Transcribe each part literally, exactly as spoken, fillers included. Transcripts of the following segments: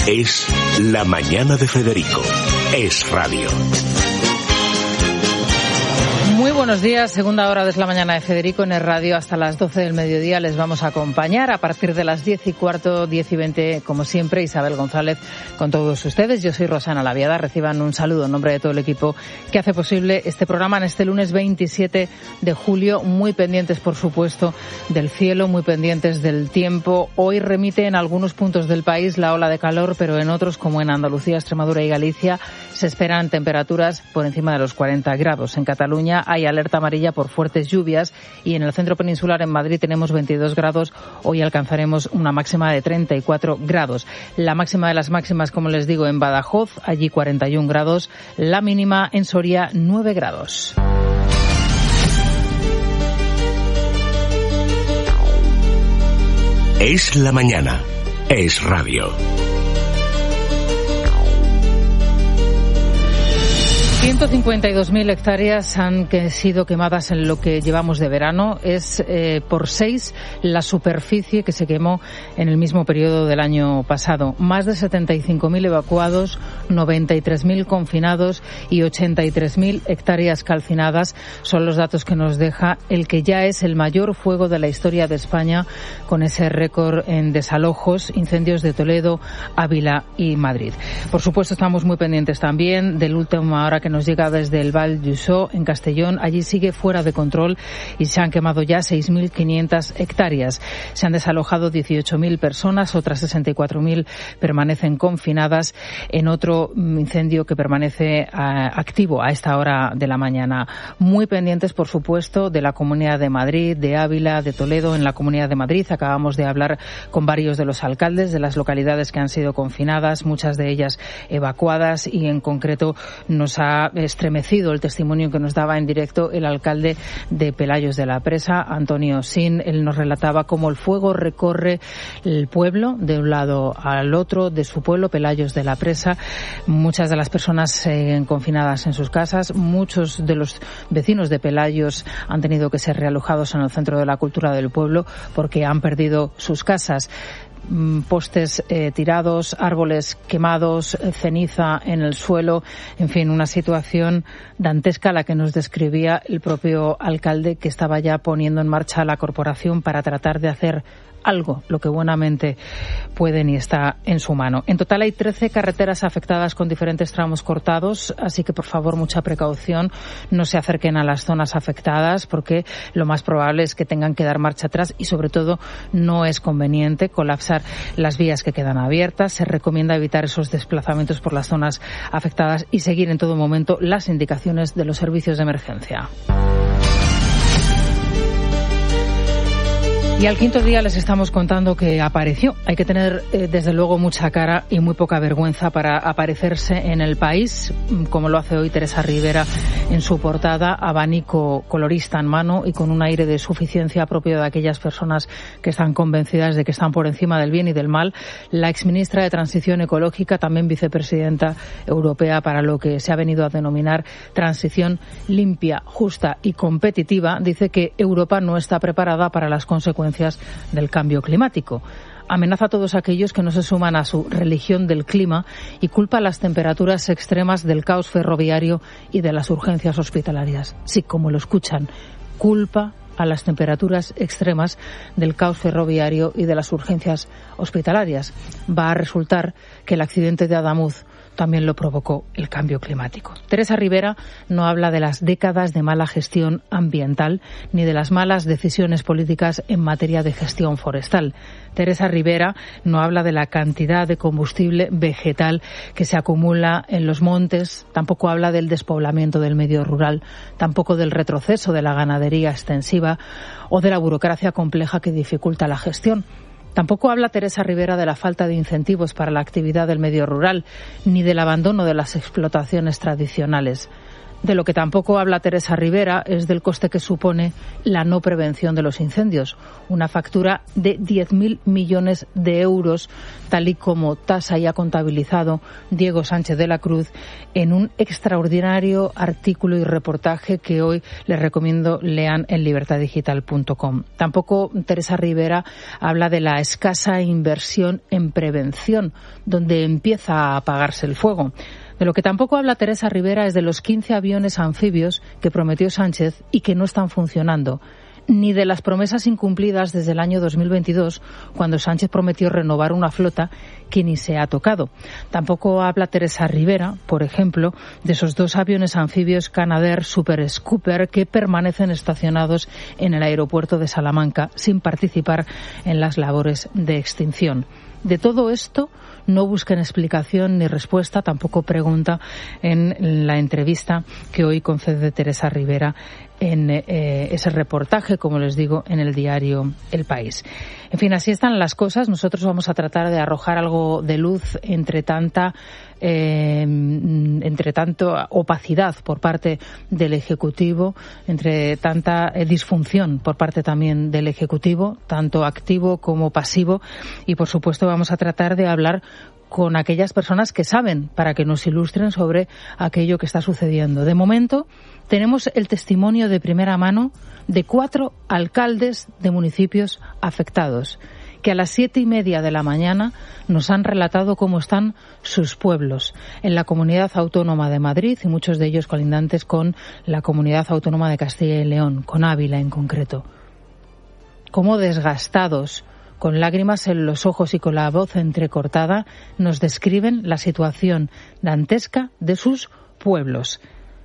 Es La Mañana de Federico. Es radio. Muy buenos días, segunda hora de La Mañana de Federico en el radio hasta las doce del mediodía. Les vamos a acompañar a partir de las diez y cuarto, diez y veinte, como siempre, Isabel González con todos ustedes. Yo soy Rosana Laviada. Reciban un saludo en nombre de todo el equipo que hace posible este programa en este lunes veintisiete de julio. Muy pendientes, por supuesto, del cielo, muy pendientes del tiempo. Hoy remite en algunos puntos del país la ola de calor, pero en otros, como en Andalucía, Extremadura y Galicia, se esperan temperaturas por encima de los cuarenta grados. En Cataluña hay alerta amarilla por fuertes lluvias y en el centro peninsular en Madrid tenemos veintidós grados. Hoy alcanzaremos una máxima de treinta y cuatro grados. La máxima de las máximas, como les digo, en Badajoz, allí cuarenta y un grados. La mínima en Soria, nueve grados. Es la mañana. Es radio. ciento cincuenta y dos mil hectáreas han sido quemadas en lo que llevamos de verano. Es eh, por seis la superficie que se quemó en el mismo periodo del año pasado. Más de setenta y cinco mil evacuados, noventa y tres mil confinados y ochenta y tres mil hectáreas calcinadas son los datos que nos deja el que ya es el mayor fuego de la historia de España, con ese récord en desalojos, incendios de Toledo, Ávila y Madrid. Por supuesto, estamos muy pendientes también del último hora que nos llega desde el Val d'Uixó, en Castellón. Allí sigue fuera de control y se han quemado ya seis mil quinientas hectáreas. Se han desalojado dieciocho mil personas, otras sesenta y cuatro mil permanecen confinadas en otro incendio que permanece uh, activo a esta hora de la mañana. Muy pendientes, por supuesto, de la Comunidad de Madrid, de Ávila, de Toledo. En la Comunidad de Madrid acabamos de hablar con varios de los alcaldes de las localidades que han sido confinadas, muchas de ellas evacuadas, y en concreto nos ha estremecido el testimonio que nos daba en directo el alcalde de Pelayos de la Presa, Antonio Sin. Él nos relataba cómo el fuego recorre el pueblo de un lado al otro de su pueblo, Pelayos de la Presa. Muchas de las personas eh, confinadas en sus casas, muchos de los vecinos de Pelayos han tenido que ser realojados en el Centro de la Cultura del pueblo porque han perdido sus casas. Postes eh, tirados, árboles quemados, eh, ceniza en el suelo, en fin, una situación dantesca la que nos describía el propio alcalde, que estaba ya poniendo en marcha la corporación para tratar de hacer algo, lo que buenamente pueden y está en su mano. En total hay trece carreteras afectadas con diferentes tramos cortados, así que por favor mucha precaución, no se acerquen a las zonas afectadas porque lo más probable es que tengan que dar marcha atrás y sobre todo no es conveniente colapsar las vías que quedan abiertas. Se recomienda evitar esos desplazamientos por las zonas afectadas y seguir en todo momento las indicaciones de los servicios de emergencia. Y al quinto día les estamos contando que apareció. Hay que tener, eh, desde luego, mucha cara y muy poca vergüenza para aparecerse en el país, como lo hace hoy Teresa Rivera en su portada, abanico colorista en mano y con un aire de suficiencia propio de aquellas personas que están convencidas de que están por encima del bien y del mal. La exministra de Transición Ecológica, también vicepresidenta europea para lo que se ha venido a denominar transición limpia, justa y competitiva, dice que Europa no está preparada para las consecuencias del cambio climático. Amenaza a todos aquellos que no se suman a su religión del clima y culpa las temperaturas extremas del caos ferroviario y de las urgencias hospitalarias. Sí, como lo escuchan, culpa a las temperaturas extremas del caos ferroviario y de las urgencias hospitalarias. Va a resultar que el accidente de Adamuz también lo provocó el cambio climático. Teresa Rivera no habla de las décadas de mala gestión ambiental ni de las malas decisiones políticas en materia de gestión forestal. Teresa Rivera no habla de la cantidad de combustible vegetal que se acumula en los montes, tampoco habla del despoblamiento del medio rural, tampoco del retroceso de la ganadería extensiva o de la burocracia compleja que dificulta la gestión. Tampoco habla Teresa Rivera de la falta de incentivos para la actividad del medio rural, ni del abandono de las explotaciones tradicionales. De lo que tampoco habla Teresa Rivera es del coste que supone la no prevención de los incendios. Una factura de diez mil millones de euros, tal y como tasa y ha contabilizado Diego Sánchez de la Cruz en un extraordinario artículo y reportaje que hoy les recomiendo lean en libertad digital punto com. Tampoco Teresa Rivera habla de la escasa inversión en prevención, donde empieza a apagarse el fuego. De lo que tampoco habla Teresa Rivera es de los quince aviones anfibios que prometió Sánchez y que no están funcionando, ni de las promesas incumplidas desde el año dos mil veintidós, cuando Sánchez prometió renovar una flota que ni se ha tocado. Tampoco habla Teresa Rivera, por ejemplo, de esos dos aviones anfibios Canadair Super Scooper que permanecen estacionados en el aeropuerto de Salamanca sin participar en las labores de extinción. De todo esto no busquen explicación ni respuesta, tampoco pregunta en la entrevista que hoy concede Teresa Rivera en eh, ese reportaje, como les digo, en el diario El País. En fin, así están las cosas. Nosotros vamos a tratar de arrojar algo de luz entre tanta eh, entre tanto opacidad por parte del Ejecutivo, entre tanta eh, disfunción por parte también del Ejecutivo, tanto activo como pasivo, y por supuesto vamos a tratar de hablar con aquellas personas que saben, para que nos ilustren sobre aquello que está sucediendo. De momento, tenemos el testimonio de primera mano de cuatro alcaldes de municipios afectados, que a las siete y media de la mañana nos han relatado cómo están sus pueblos en la Comunidad Autónoma de Madrid y muchos de ellos colindantes con la Comunidad Autónoma de Castilla y León, con Ávila en concreto. Cómo desgastados, con lágrimas en los ojos y con la voz entrecortada, nos describen la situación dantesca de sus pueblos.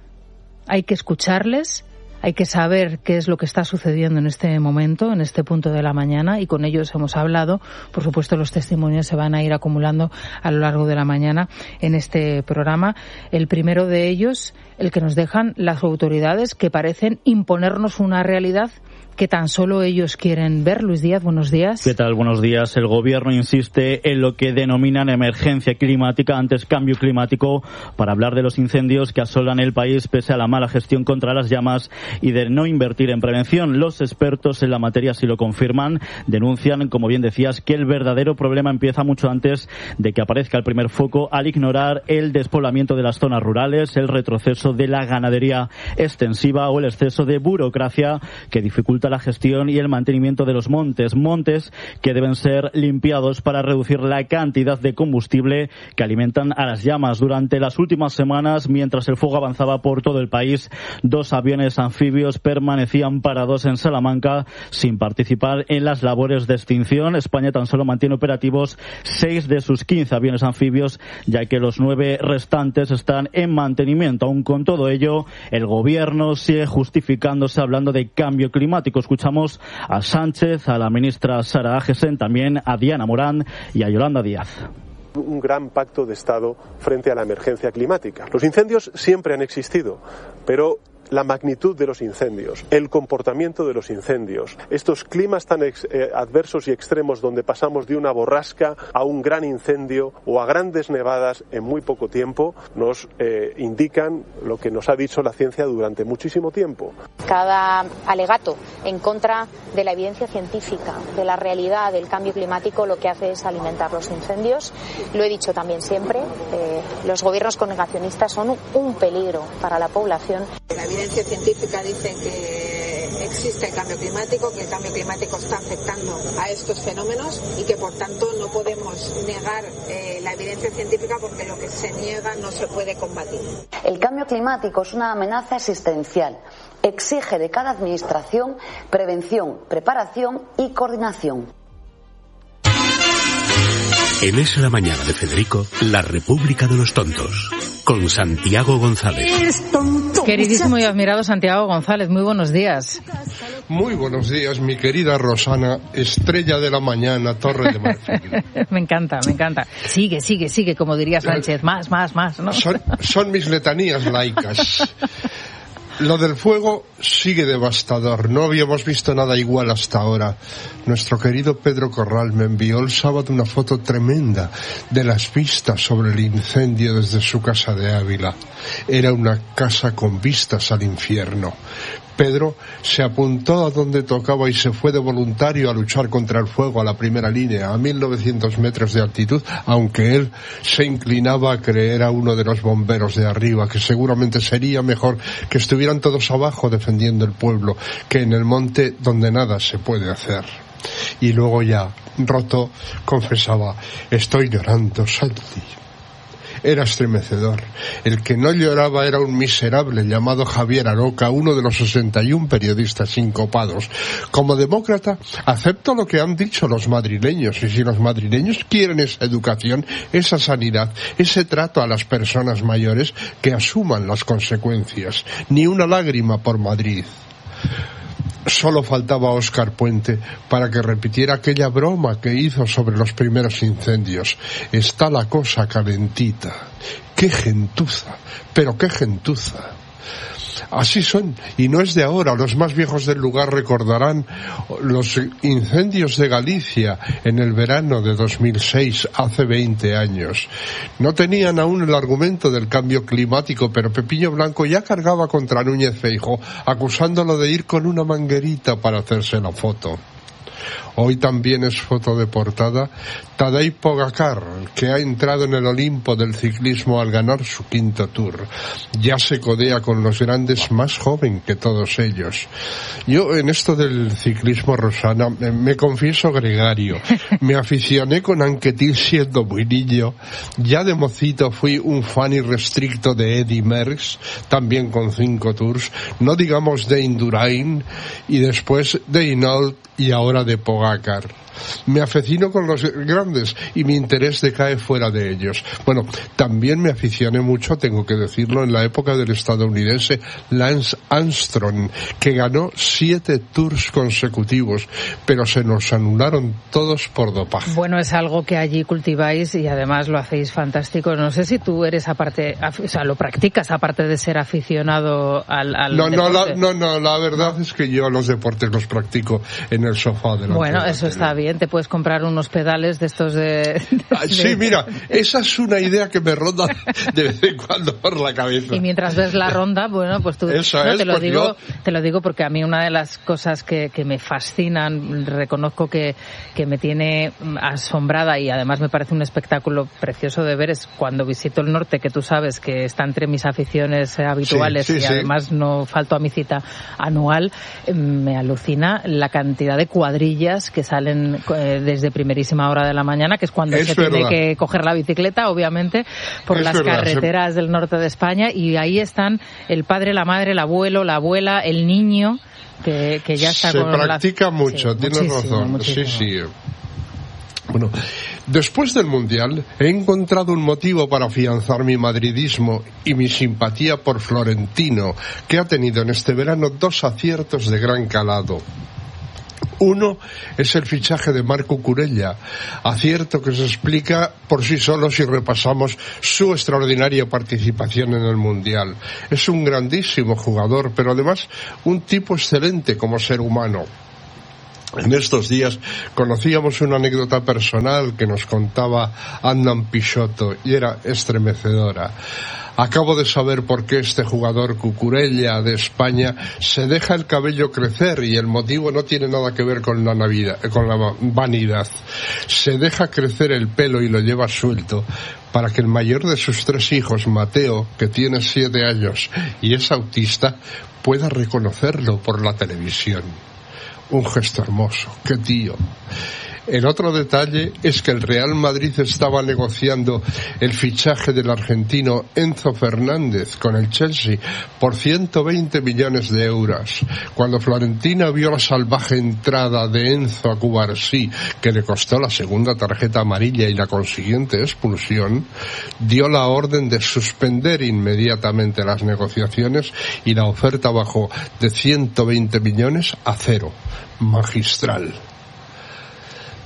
Hay que escucharles, hay que saber qué es lo que está sucediendo en este momento, en este punto de la mañana, y con ellos hemos hablado. Por supuesto, los testimonios se van a ir acumulando a lo largo de la mañana en este programa. El primero de ellos, el que nos dejan las autoridades, que parecen imponernos una realidad que tan solo ellos quieren ver. Luis Díaz, buenos días. ¿Qué tal? Buenos días. El Gobierno insiste en lo que denominan emergencia climática, antes cambio climático, para hablar de los incendios que asolan el país pese a la mala gestión contra las llamas y de no invertir en prevención. Los expertos en la materia sí lo confirman. Denuncian, como bien decías, que el verdadero problema empieza mucho antes de que aparezca el primer foco, al ignorar el despoblamiento de las zonas rurales, el retroceso de la ganadería extensiva o el exceso de burocracia que dificulta la gestión y el mantenimiento de los montes, montes que deben ser limpiados para reducir la cantidad de combustible que alimentan a las llamas. Durante las últimas semanas, mientras el fuego avanzaba por todo el país, dos aviones anfibios permanecían parados en Salamanca sin participar en las labores de extinción. España tan solo mantiene operativos seis de sus quince aviones anfibios, ya que los nueve restantes están en mantenimiento. Aún con todo ello, el Gobierno sigue justificándose hablando de cambio climático. Escuchamos a Sánchez, a la ministra Sara Agesen, también a Diana Morán y a Yolanda Díaz. Un gran pacto de Estado frente a la emergencia climática. Los incendios siempre han existido, pero la magnitud de los incendios, el comportamiento de los incendios, estos climas tan ex, eh, adversos y extremos donde pasamos de una borrasca a un gran incendio o a grandes nevadas en muy poco tiempo, nos eh, indican lo que nos ha dicho la ciencia durante muchísimo tiempo. Cada alegato en contra de la evidencia científica, de la realidad del cambio climático, lo que hace es alimentar los incendios. Lo he dicho también siempre, eh, los gobiernos negacionistas son un peligro para la población. La evidencia científica dice que existe el cambio climático, que el cambio climático está afectando a estos fenómenos y que por tanto no podemos negar eh, la evidencia científica, porque lo que se niega no se puede combatir. El cambio climático es una amenaza existencial. Exige de cada administración prevención, preparación y coordinación. En Es la Mañana de Federico, la República de los Tontos, con Santiago González. Queridísimo y admirado Santiago González, muy buenos días. Muy buenos días, mi querida Rosana, estrella de la mañana, Torre de Marfil. Me encanta, me encanta. Sigue, sigue, sigue, como diría Sánchez, más, más, más, ¿no? Son, son mis letanías laicas. Lo del fuego sigue devastador. No habíamos visto nada igual hasta ahora. Nuestro querido Pedro Corral me envió el sábado una foto tremenda de las vistas sobre el incendio desde su casa de Ávila. Era una casa con vistas al infierno. Pedro se apuntó a donde tocaba y se fue de voluntario a luchar contra el fuego a la primera línea, a mil novecientos metros de altitud, aunque él se inclinaba a creer a uno de los bomberos de arriba, que seguramente sería mejor que estuvieran todos abajo defendiendo el pueblo, que en el monte donde nada se puede hacer. Y luego ya, roto, confesaba: estoy llorando, Santi. Era estremecedor. El que no lloraba era un miserable llamado Javier Aroca, uno de los sesenta y un periodistas sincopados. Como demócrata, acepto lo que han dicho los madrileños, y si los madrileños quieren esa educación, esa sanidad, ese trato a las personas mayores, que asuman las consecuencias. Ni una lágrima por Madrid. Solo faltaba Óscar Puente para que repitiera aquella broma que hizo sobre los primeros incendios. Está la cosa calentita. ¡Qué gentuza! ¡Pero qué gentuza! Así son, y no es de ahora. Los más viejos del lugar recordarán los incendios de Galicia en el verano de dos mil seis, hace veinte años. No tenían aún el argumento del cambio climático, pero Pepiño Blanco ya cargaba contra Núñez Feijóo, acusándolo de ir con una manguerita para hacerse la foto. Hoy también es foto de portada Tadej Pogačar, que ha entrado en el Olimpo del ciclismo al ganar su quinto Tour. Ya se codea con los grandes, más joven que todos ellos. Yo en esto del ciclismo, Rosana, me, me confieso gregario. Me aficioné con Anquetil siendo muy niño. Ya de mocito fui un fan irrestricto de Eddy Merckx, también con cinco Tours, no digamos de Indurain, y después de Hinault y ahora de Pogačar. Me aficiono con los grandes y mi interés decae fuera de ellos. Bueno, también me aficioné mucho, tengo que decirlo, en la época del estadounidense Lance Armstrong, que ganó siete tours consecutivos, pero se nos anularon todos por dopaje. Bueno, es algo que allí cultiváis y además lo hacéis fantástico. No sé si tú eres aparte, o sea, lo practicas aparte de ser aficionado al, al no, deporte. No, la, no, no, la verdad es que yo los deportes los practico en el sofá de la Bueno, tele. Eso está bien. Te puedes comprar unos pedales de estos de... de ah, sí, mira, esa es una idea que me ronda de vez en cuando por la cabeza. Y mientras ves la ronda, bueno, pues tú... Eso no, es, te lo pues digo, yo... te lo digo porque a mí una de las cosas que, que me fascinan, reconozco que, que me tiene asombrada y además me parece un espectáculo precioso de ver, es cuando visito el norte, que tú sabes que está entre mis aficiones habituales sí, sí, y sí. además no falto a mi cita anual, me alucina la cantidad de cuadrillas que salen eh, desde primerísima hora de la mañana, que es cuando es se verdad. tiene que coger la bicicleta, obviamente, por es las verdad. carreteras se... del norte de España, y ahí están el padre, la madre, el abuelo, la abuela, el niño, que, que ya está se con... Se practica las... mucho, sí, tienes razón. Muchísimo. Sí, sí. Bueno, después del Mundial he encontrado un motivo para afianzar mi madridismo y mi simpatía por Florentino, que ha tenido en este verano dos aciertos de gran calado. Uno es el fichaje de Marco Cucurella, acierto que se explica por sí solo si repasamos su extraordinaria participación en el Mundial. Es un grandísimo jugador, pero además un tipo excelente como ser humano. En estos días conocíamos una anécdota personal que nos contaba Adnan Pixoto y era estremecedora. Acabo de saber por qué este jugador Cucurella de España se deja el cabello crecer y el motivo no tiene nada que ver con la Navidad, con la vanidad. Se deja crecer el pelo y lo lleva suelto para que el mayor de sus tres hijos, Mateo, que tiene siete años y es autista, pueda reconocerlo por la televisión. Un gesto hermoso, qué tío. El otro detalle es que el Real Madrid estaba negociando el fichaje del argentino Enzo Fernández con el Chelsea por ciento veinte millones de euros. Cuando Florentina vio la salvaje entrada de Enzo a Cubarsí, que le costó la segunda tarjeta amarilla y la consiguiente expulsión, dio la orden de suspender inmediatamente las negociaciones y la oferta bajó de ciento veinte millones a cero. Magistral.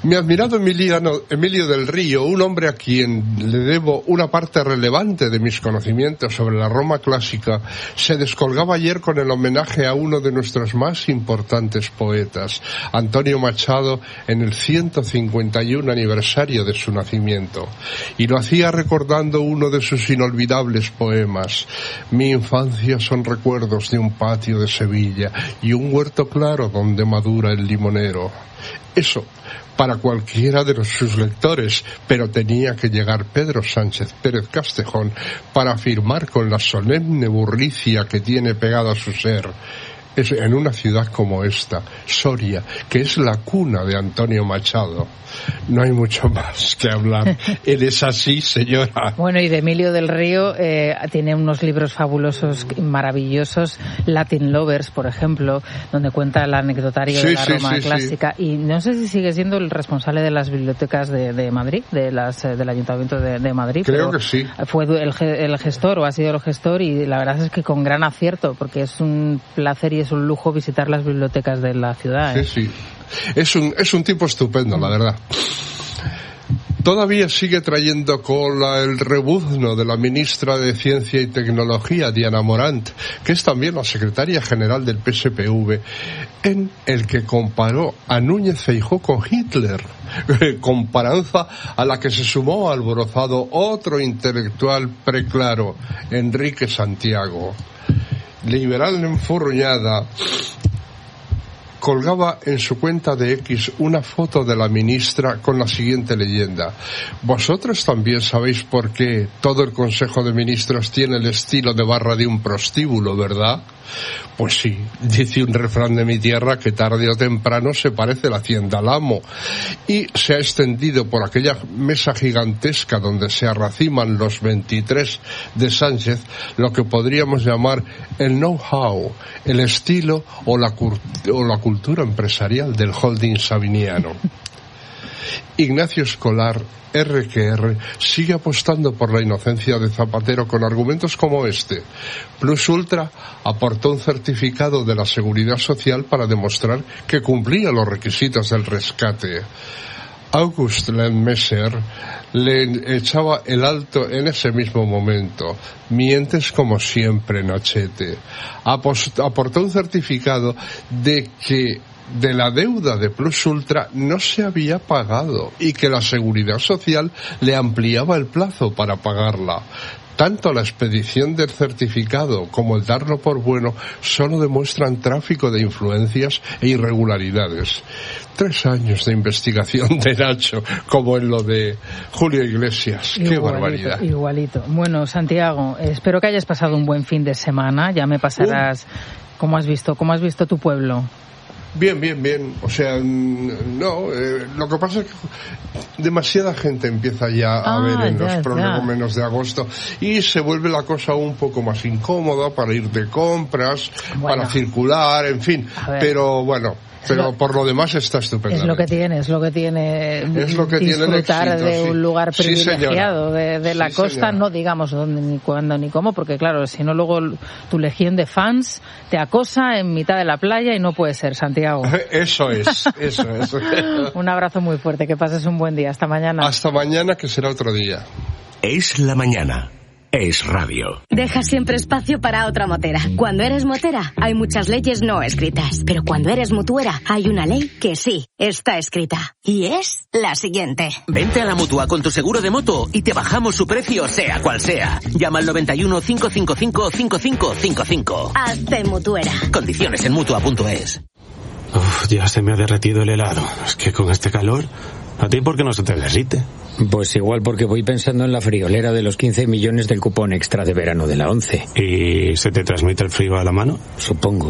Mi admirado Emiliano, Emilio del Río, un hombre a quien le debo una parte relevante de mis conocimientos sobre la Roma clásica, se descolgaba ayer con el homenaje a uno de nuestros más importantes poetas, Antonio Machado, en el ciento cincuenta y uno aniversario de su nacimiento. Y lo hacía recordando uno de sus inolvidables poemas. Mi infancia son recuerdos de un patio de Sevilla y un huerto claro donde madura el limonero. Eso para cualquiera de los, sus lectores, pero tenía que llegar Pedro Sánchez Pérez Castejón para afirmar con la solemne burricia que tiene pegada a su ser, es en una ciudad como esta, Soria, que es la cuna de Antonio Machado. No hay mucho más que hablar. Él es así, señora. Bueno, y de Emilio del Río eh, tiene unos libros fabulosos, maravillosos, Latin Lovers, por ejemplo, donde cuenta el anecdotario sí, de la sí, Roma sí, clásica. Sí. Y no sé si sigue siendo el responsable de las bibliotecas de, de Madrid, de las del Ayuntamiento de, de Madrid. Creo que sí. Fue el, el gestor, o ha sido el gestor, y la verdad es que con gran acierto, porque es un placer y es un lujo visitar las bibliotecas de la ciudad. ¿eh? Sí, sí. Es un, es un tipo estupendo, la verdad. Todavía sigue trayendo cola el rebuzno de la ministra de Ciencia y Tecnología, Diana Morant, que es también la secretaria general del P S P V, en el que comparó a Núñez Feijóo con Hitler, comparanza a la que se sumó alborozado otro intelectual preclaro, Enrique Santiago. Liberal enfurruñada, colgaba en su cuenta de X una foto de la ministra con la siguiente leyenda: vosotros también sabéis por qué todo el Consejo de Ministros tiene el estilo de barra de un prostíbulo, ¿verdad? Pues sí, dice un refrán de mi tierra que tarde o temprano se parece la hacienda al amo. Y se ha extendido por aquella mesa gigantesca donde se arraciman los veintitrés de Sánchez lo que podríamos llamar el know-how, el estilo o la, o la cultura empresarial del holding sabiniano. Ignacio Escolar, R que R, sigue apostando por la inocencia de Zapatero con argumentos como este. Plus Ultra aportó un certificado de la Seguridad Social para demostrar que cumplía los requisitos del rescate. August Lendmesser le echaba el alto en ese mismo momento. Mientes como siempre, Nachete. Apost- aportó un certificado de que de la deuda de Plus Ultra no se había pagado y que la Seguridad Social le ampliaba el plazo para pagarla. Tanto la expedición del certificado como el darlo por bueno solo demuestran tráfico de influencias e irregularidades. Tres años de investigación de Nacho, como en lo de Julio Iglesias. ¡Qué igualito, barbaridad! Igualito. Bueno, Santiago, espero que hayas pasado un buen fin de semana. Ya me pasarás uh. cómo has visto, cómo has visto tu pueblo. Bien, bien, bien. O sea, no, eh, lo que pasa es que demasiada gente empieza ya a ah, ver en ya, los prolegómenos de agosto y se vuelve la cosa un poco más incómoda para ir de compras, bueno, para circular, en fin. Pero bueno, pero por lo demás está estupendo. Es lo que tiene, es lo que tiene es lo que disfrutar tiene el éxito, de sí. un lugar privilegiado, sí, de, de la sí, costa, señora. No digamos dónde, ni cuándo, ni cómo, porque claro, si no luego tu legión de fans te acosa en mitad de la playa y no puede ser, Santiago. Eso es, eso es. Un abrazo muy fuerte, que pases un buen día. Hasta mañana. Hasta mañana, que será otro día. Es la mañana. Es radio. Deja siempre espacio para otra motera. Cuando eres motera, hay muchas leyes no escritas. Pero cuando eres mutuera, hay una ley que sí está escrita. Y es la siguiente. Vente a la Mutua con tu seguro de moto y te bajamos su precio, sea cual sea. Llama al noventa y uno, cinco cinco cinco, cinco cinco cinco cinco. Hazte mutuera. Condiciones en mutua punto es. Uf, ya se me ha derretido el helado. Es que con este calor, ¿a ti por qué no se te derrite? Pues igual porque voy pensando en la friolera de los quince millones del cupón extra de verano de la ONCE. ¿Y se te transmite el frío a la mano? Supongo.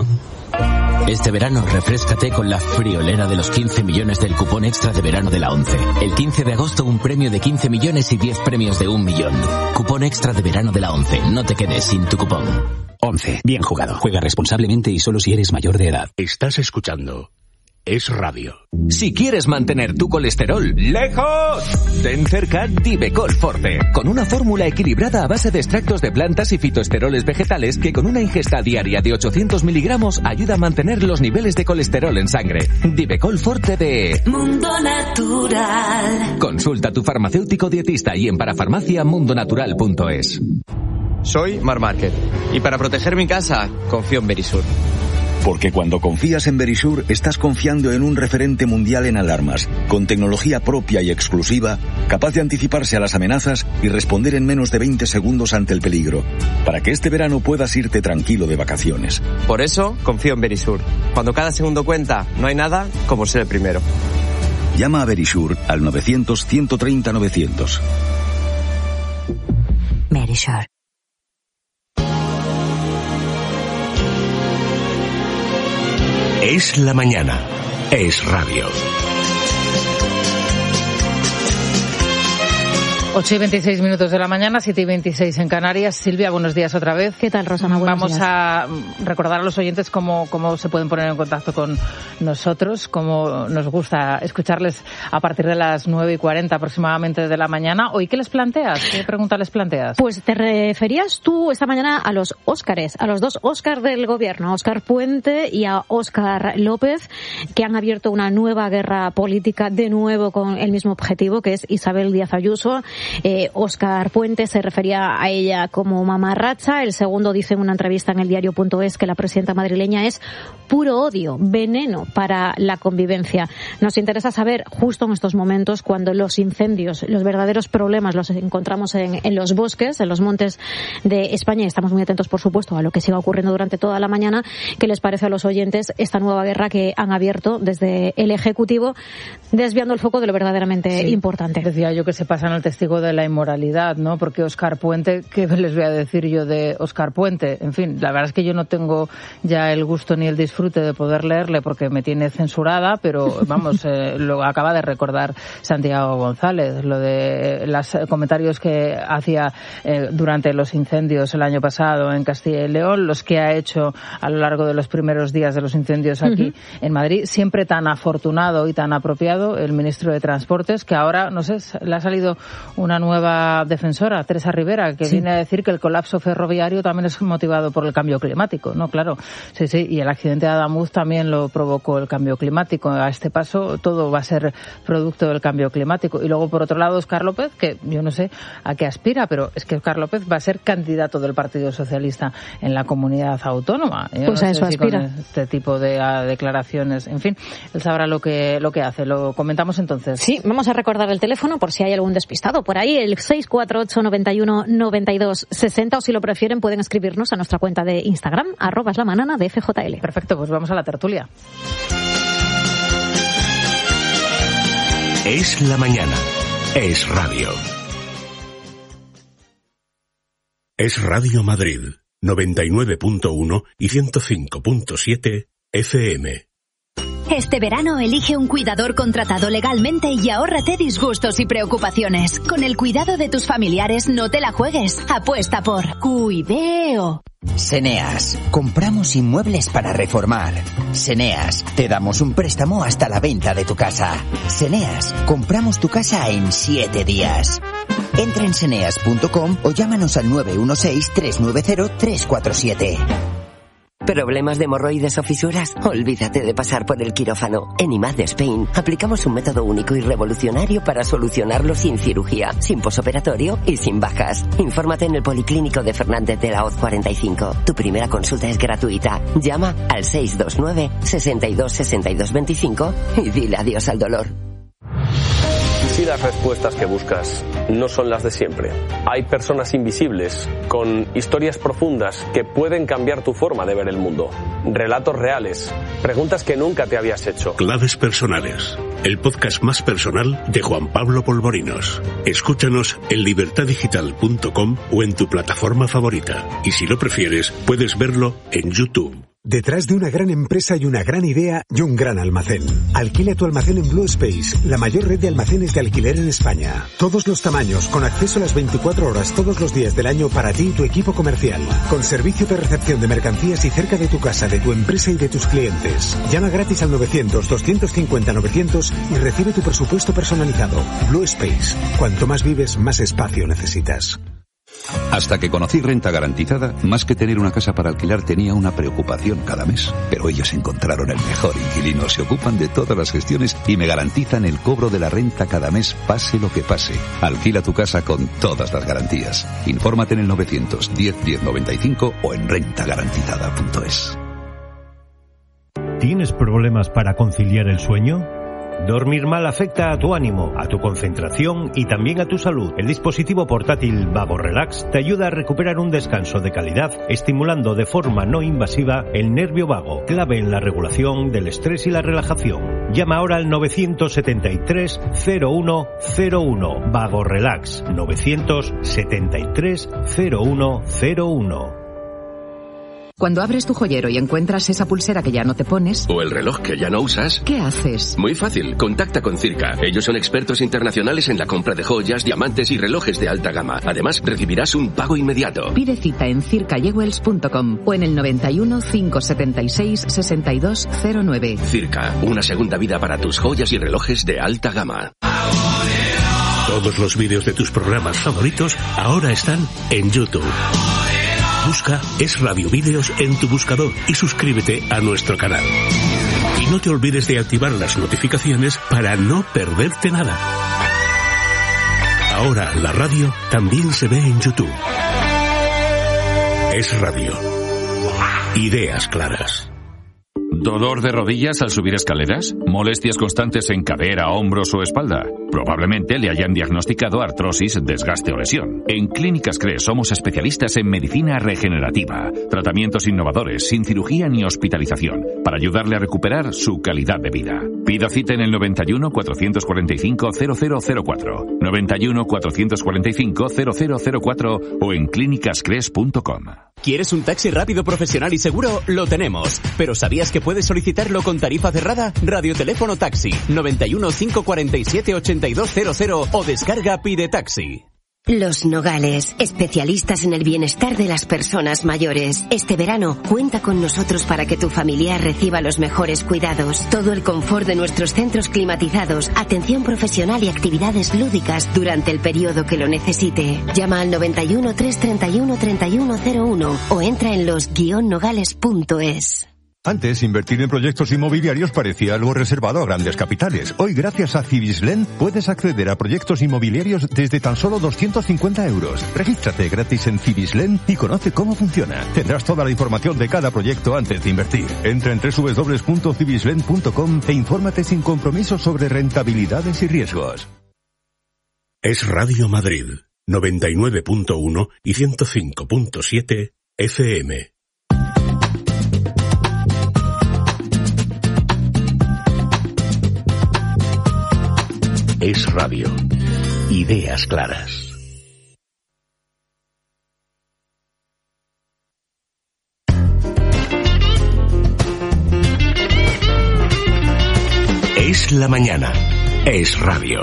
Ah. Este verano refréscate con la friolera de los quince millones del cupón extra de verano de la ONCE. El quince de agosto un premio de quince millones y diez premios de un millón. Cupón extra de verano de la ONCE. No te quedes sin tu cupón. once. Bien jugado. Juega responsablemente y solo si eres mayor de edad. Estás escuchando es radio. Si quieres mantener tu colesterol lejos, ten cerca Divecol Forte, con una fórmula equilibrada a base de extractos de plantas y fitoesteroles vegetales que con una ingesta diaria de ochocientos miligramos ayuda a mantener los niveles de colesterol en sangre. Divecol Forte de Mundo Natural. Consulta a tu farmacéutico dietista y en parafarmacia mundonatural punto es. Soy Mar Márquez y para proteger mi casa confío en Verisur. Porque cuando confías en Verisur, estás confiando en un referente mundial en alarmas, con tecnología propia y exclusiva, capaz de anticiparse a las amenazas y responder en menos de veinte segundos ante el peligro, para que este verano puedas irte tranquilo de vacaciones. Por eso, confío en Verisur. Cuando cada segundo cuenta, no hay nada como ser el primero. Llama a Verisur al novecientos, ciento treinta, novecientos. Verisur. Es la mañana. Es radio. ocho y veintiséis minutos de la mañana, siete y veintiséis en Canarias. Silvia, buenos días otra vez. ¿Qué tal, Rosana? Buenos Vamos días. a recordar a los oyentes cómo, cómo se pueden poner en contacto con nosotros, cómo nos gusta escucharles a partir de las nueve y cuarenta aproximadamente de la mañana. Hoy, ¿qué les planteas? ¿Qué pregunta les planteas? Pues te referías tú esta mañana a los Óscares, a los dos Óscar del gobierno, a Óscar Puente y a Óscar López, que han abierto una nueva guerra política de nuevo con el mismo objetivo, que es Isabel Díaz Ayuso. Eh, Óscar Puente se refería a ella como mamarracha. El segundo dice en una entrevista en el diario punto es que la presidenta madrileña es puro odio, veneno para la convivencia. Nos interesa saber, justo en estos momentos, cuando los incendios, los verdaderos problemas los encontramos en, en los bosques, en los montes de España, y estamos muy atentos, por supuesto, a lo que siga ocurriendo durante toda la mañana. ¿Qué les parece a los oyentes esta nueva guerra que han abierto desde el Ejecutivo, desviando el foco de lo verdaderamente Sí, importante? Decía yo que se pasan al testigo de la inmoralidad, ¿no? Porque Óscar Puente, ¿qué les voy a decir yo de Óscar Puente? En fin, la verdad es que yo no tengo ya el gusto ni el disfrute de poder leerle porque me tiene censurada, pero vamos, eh, lo acaba de recordar Santiago González, lo de los comentarios que hacía eh, durante los incendios el año pasado en Castilla y León, los que ha hecho a lo largo de los primeros días de los incendios aquí uh-huh. en Madrid, siempre tan afortunado y tan apropiado el ministro de Transportes, que ahora, no sé, le ha salido una nueva defensora, Teresa Rivera, que sí. viene a decir que el colapso ferroviario también es motivado por el cambio climático, ¿no? Claro, sí, sí, y el accidente de Adamuz también lo provocó el cambio climático. A este paso todo va a ser producto del cambio climático. Y luego, por otro lado, Óscar López, que yo no sé a qué aspira, pero es que Óscar López va a ser candidato del Partido Socialista en la comunidad autónoma. Yo pues no a sé eso si aspira. Con este tipo de a, declaraciones, en fin, él sabrá lo que, lo que hace. Lo comentamos entonces. Sí, vamos a recordar el teléfono por si hay algún despistado por ahí, el seis cuatro ocho, noventa y uno, noventa y dos, sesenta, o si lo prefieren pueden escribirnos a nuestra cuenta de Instagram, arroba es la manana de F J L. Perfecto, pues vamos a la tertulia. Es la mañana. Es radio. Es Radio Madrid, noventa y nueve punto uno y ciento cinco punto siete F M. Este verano elige un cuidador contratado legalmente y ahórrate disgustos y preocupaciones. Con el cuidado de tus familiares no te la juegues. Apuesta por Cuideo. Seneas. Compramos inmuebles para reformar. Seneas. Te damos un préstamo hasta la venta de tu casa. Seneas. Compramos tu casa en siete días. Entra en seneas punto com o llámanos al nueve uno seis, tres nueve cero, tres cuatro siete. ¿Problemas de hemorroides o fisuras? Olvídate de pasar por el quirófano. En I M A D Spain aplicamos un método único y revolucionario para solucionarlo sin cirugía, sin posoperatorio y sin bajas. Infórmate en el Policlínico de Fernández de la Hoz cuarenta y cinco. Tu primera consulta es gratuita. Llama al seis dos nueve, sesenta y dos, sesenta y dos veinticinco y dile adiós al dolor. Si las respuestas que buscas no son las de siempre, hay personas invisibles con historias profundas que pueden cambiar tu forma de ver el mundo. Relatos reales, preguntas que nunca te habías hecho. Claves personales, el podcast más personal de Juan Pablo Polvorinos. Escúchanos en libertad digital punto com o en tu plataforma favorita. Y si lo prefieres, puedes verlo en YouTube. Detrás de una gran empresa hay una gran idea y un gran almacén. Alquila tu almacén en Blue Space, la mayor red de almacenes de alquiler en España. Todos los tamaños, con acceso a las veinticuatro horas todos los días del año para ti y tu equipo comercial. Con servicio de recepción de mercancías y cerca de tu casa, de tu empresa y de tus clientes. Llama gratis al novecientos, doscientos cincuenta, novecientos y recibe tu presupuesto personalizado. Blue Space. Cuanto más vives, más espacio necesitas. Hasta que conocí Renta Garantizada, más que tener una casa para alquilar tenía una preocupación cada mes. Pero ellos encontraron el mejor inquilino, se ocupan de todas las gestiones y me garantizan el cobro de la renta cada mes, pase lo que pase. Alquila tu casa con todas las garantías. Infórmate en el novecientos diez diez noventa y cinco o en renta garantizada punto es. ¿Tienes problemas para conciliar el sueño? Dormir mal afecta a tu ánimo, a tu concentración y también a tu salud. El dispositivo portátil Vago Relax te ayuda a recuperar un descanso de calidad, estimulando de forma no invasiva el nervio vago, clave en la regulación del estrés y la relajación. Llama ahora al novecientos setenta y tres, cero uno cero uno. Vago Relax, novecientos setenta y tres, cero uno cero uno. Cuando abres tu joyero y encuentras esa pulsera que ya no te pones... O el reloj que ya no usas... ¿Qué haces? Muy fácil, contacta con Circa. Ellos son expertos internacionales en la compra de joyas, diamantes y relojes de alta gama. Además, recibirás un pago inmediato. Pide cita en circa jewels punto com o en el noventa y uno, cinco setenta y seis, sesenta y dos cero nueve. Circa, una segunda vida para tus joyas y relojes de alta gama. Todos los vídeos de tus programas favoritos ahora están en YouTube. Busca Es Radio Vídeos en tu buscador y suscríbete a nuestro canal. Y no te olvides de activar las notificaciones para no perderte nada. Ahora la radio también se ve en YouTube. Es Radio. Ideas claras. ¿Dolor de rodillas al subir escaleras? ¿Molestias constantes en cadera, hombros o espalda? Probablemente le hayan diagnosticado artrosis, desgaste o lesión. En Clínicas CRES somos especialistas en medicina regenerativa, tratamientos innovadores, sin cirugía ni hospitalización, para ayudarle a recuperar su calidad de vida. Pida cita en el noventa y uno, cuatrocientos cuarenta y cinco, cero cero cero cuatro, noventa y uno, cuatrocientos cuarenta y cinco, cero cero cero cuatro o en clínicas cres punto com. ¿Quieres un taxi rápido, profesional y seguro? Lo tenemos. ¿Pero sabías que puedes solicitarlo con tarifa cerrada? Radioteléfono Taxi, noventa y uno, quinientos cuarenta y siete, ochenta y dos cero cero o descarga Pide Taxi. Los Nogales, especialistas en el bienestar de las personas mayores. Este verano, cuenta con nosotros para que tu familiar reciba los mejores cuidados. Todo el confort de nuestros centros climatizados, atención profesional y actividades lúdicas durante el periodo que lo necesite. Llama al noventa y uno, trescientos treinta y uno, treinta y uno cero uno o entra en los guion nogales punto es. Antes, invertir en proyectos inmobiliarios parecía algo reservado a grandes capitales. Hoy, gracias a Cibislen, puedes acceder a proyectos inmobiliarios desde tan solo doscientos cincuenta euros. Regístrate gratis en Cibislen y conoce cómo funciona. Tendrás toda la información de cada proyecto antes de invertir. Entra en doble u doble u doble u punto cibislen punto com e infórmate sin compromiso sobre rentabilidades y riesgos. Es Radio Madrid, noventa y nueve punto uno y ciento cinco punto siete F M. Es Radio. Ideas claras. Es la mañana. Es Radio.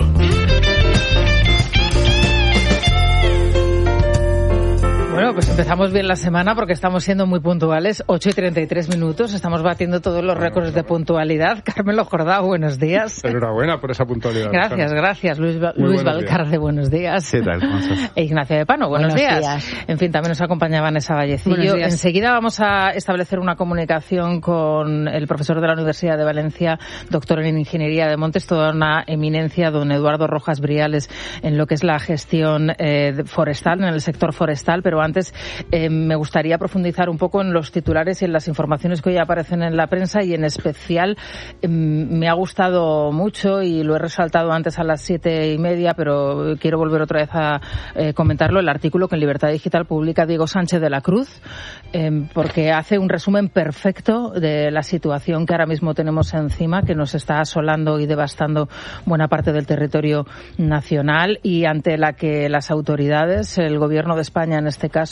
Bueno, pues empezamos bien la semana porque estamos siendo muy puntuales. ocho y treinta y tres minutos. Estamos batiendo todos los récords de puntualidad. Carmelo Jordao, buenos días. Enhorabuena por esa puntualidad. Gracias, Carmen. gracias. Luis, ba- Luis Valcarce, buenos días. ¿Qué tal? ¿Cómo estás? E Ignacio de Pano, buenos, Buenos días. días. En fin, también nos acompaña Vanessa Vallecillo. Enseguida vamos a establecer una comunicación con el profesor de la Universidad de Valencia, doctor en Ingeniería de Montes, toda una eminencia, don Eduardo Rojas Briales, en lo que es la gestión eh, forestal, en el sector forestal. Pero antes eh, me gustaría profundizar un poco en los titulares y en las informaciones que hoy aparecen en la prensa, y en especial eh, me ha gustado mucho, y lo he resaltado antes a las siete y media, pero quiero volver otra vez a eh, comentarlo, el artículo que en Libertad Digital publica Diego Sánchez de la Cruz, eh, porque hace un resumen perfecto de la situación que ahora mismo tenemos encima, que nos está asolando y devastando buena parte del territorio nacional, y ante la que las autoridades, el Gobierno de España en este caso,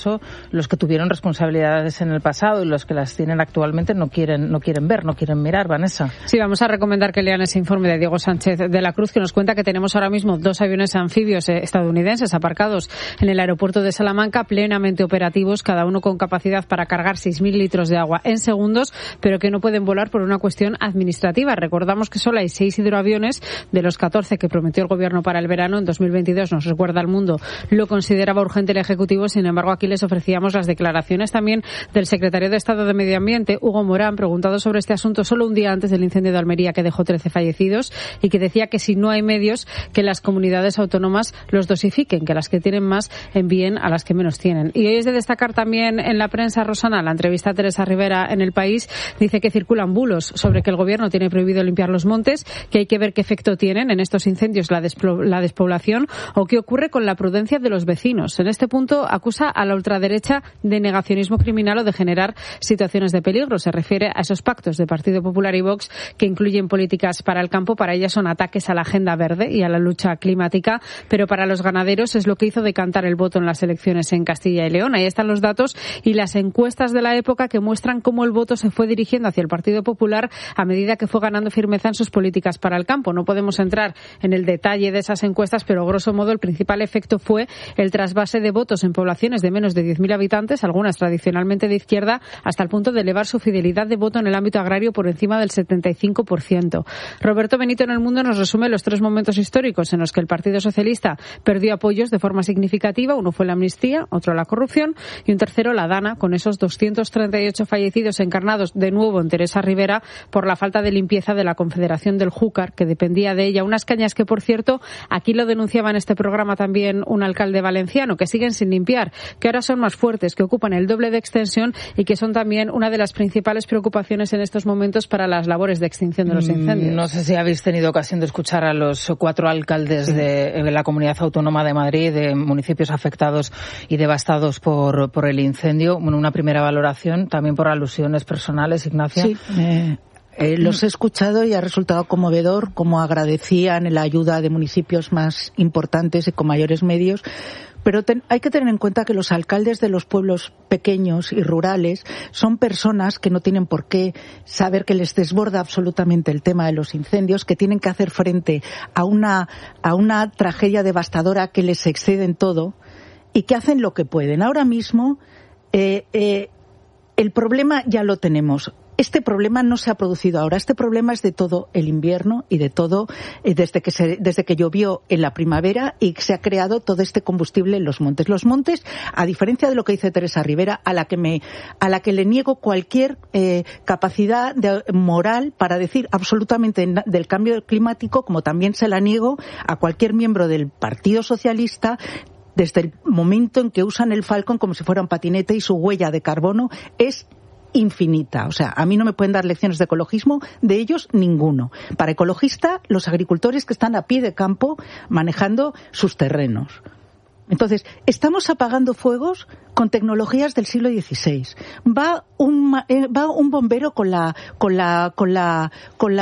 caso, los que tuvieron responsabilidades en el pasado y los que las tienen actualmente no quieren, no quieren ver, no quieren mirar, Vanessa. Sí, vamos a recomendar que lean ese informe de Diego Sánchez de la Cruz, que nos cuenta que tenemos ahora mismo dos aviones anfibios estadounidenses aparcados en el aeropuerto de Salamanca, plenamente operativos, cada uno con capacidad para cargar seis mil litros de agua en segundos, pero que no pueden volar por una cuestión administrativa. Recordamos que solo hay seis hidroaviones de los catorce que prometió el Gobierno para el verano. En dos mil veintidós, nos recuerda el Mundo, lo consideraba urgente el Ejecutivo. Sin embargo, aquí les ofrecíamos las declaraciones también del secretario de Estado de Medio Ambiente, Hugo Morán, preguntado sobre este asunto solo un día antes del incendio de Almería, que dejó trece fallecidos, y que decía que si no hay medios, que las comunidades autónomas los dosifiquen, que las que tienen más envíen a las que menos tienen. Y hoy es de destacar también en la prensa, Rosana, la entrevista a Teresa Rivera en El País. Dice que circulan bulos sobre que el Gobierno tiene prohibido limpiar los montes, que hay que ver qué efecto tienen en estos incendios la, desplo- la despoblación o qué ocurre con la prudencia de los vecinos. En este punto acusa a la ultraderecha de negacionismo criminal o de generar situaciones de peligro. Se refiere a esos pactos de Partido Popular y Vox que incluyen políticas para el campo. Para ellas son ataques a la agenda verde y a la lucha climática, pero para los ganaderos es lo que hizo decantar el voto en las elecciones en Castilla y León. Ahí están los datos y las encuestas de la época que muestran cómo el voto se fue dirigiendo hacia el Partido Popular a medida que fue ganando firmeza en sus políticas para el campo. No podemos entrar en el detalle de esas encuestas, pero grosso modo el principal efecto fue el trasvase de votos en poblaciones de menos de diez mil habitantes, algunas tradicionalmente de izquierda, hasta el punto de elevar su fidelidad de voto en el ámbito agrario por encima del setenta y cinco por ciento. Roberto Benito en El Mundo nos resume los tres momentos históricos en los que el Partido Socialista perdió apoyos de forma significativa. Uno fue la amnistía, otro la corrupción y un tercero la Dana, con esos doscientos treinta y ocho fallecidos encarnados de nuevo en Teresa Rivera por la falta de limpieza de la Confederación del Júcar, que dependía de ella. Unas cañas que, por cierto, aquí lo denunciaba en este programa también un alcalde valenciano, que siguen sin limpiar, que ahora son más fuertes, que ocupan el doble de extensión y que son también una de las principales preocupaciones en estos momentos para las labores de extinción de los incendios. No sé si habéis tenido ocasión de escuchar a los cuatro alcaldes de la Comunidad Autónoma de Madrid, de municipios afectados y devastados por, por el incendio. Bueno, una primera valoración, también por alusiones personales, Ignacia. Sí, eh, eh, los he escuchado y ha resultado conmovedor cómo agradecían la ayuda de municipios más importantes y con mayores medios. Pero ten, hay que tener en cuenta que los alcaldes de los pueblos pequeños y rurales son personas que no tienen por qué saber que les desborda absolutamente el tema de los incendios, que tienen que hacer frente a una, a una tragedia devastadora que les excede en todo y que hacen lo que pueden. Ahora mismo, eh, eh, el problema ya lo tenemos. Este problema no se ha producido ahora. Este problema es de todo el invierno y de todo eh, desde que se, desde que llovió en la primavera y se ha creado todo este combustible en los montes. Los montes, a diferencia de lo que dice Teresa Rivera, a la que me, a la que le niego cualquier eh, capacidad de, moral para decir absolutamente na, del cambio climático, como también se la niego a cualquier miembro del Partido Socialista, desde el momento en que usan el Falcon como si fuera un patinete y su huella de carbono es infinita. O sea, a mí no me pueden dar lecciones de ecologismo, de ellos ninguno. Para ecologista, los agricultores que están a pie de campo manejando sus terrenos. Entonces, estamos apagando fuegos con tecnologías del siglo dieciséis. Va un eh, va un bombero con la con la con la con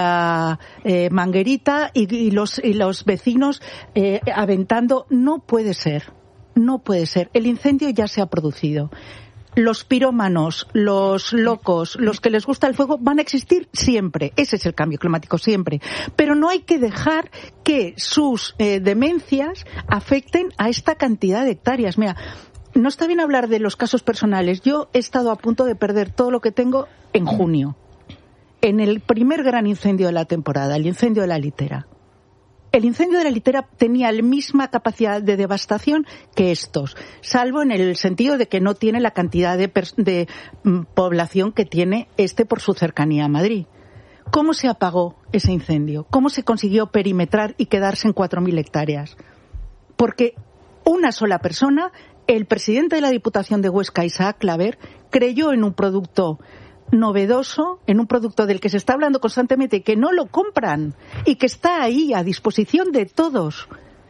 la eh, manguerita y, y los y los vecinos eh, aventando. No puede ser. No puede ser. El incendio ya se ha producido. Los pirómanos, los locos, los que les gusta el fuego van a existir siempre. Ese es el cambio climático, siempre. Pero no hay que dejar que sus eh, demencias afecten a esta cantidad de hectáreas. Mira, no está bien hablar de los casos personales. Yo he estado a punto de perder todo lo que tengo en junio. En el primer gran incendio de la temporada, el incendio de la Litera. El incendio de la Litera tenía la misma capacidad de devastación que estos, salvo en el sentido de que no tiene la cantidad de, de mm, población que tiene este por su cercanía a Madrid. ¿Cómo se apagó ese incendio? ¿Cómo se consiguió perimetrar y quedarse en cuatro mil hectáreas? Porque una sola persona, el presidente de la Diputación de Huesca, Isaac Claver, creyó en un producto novedoso, en un producto del que se está hablando constantemente y que no lo compran y que está ahí a disposición de todos,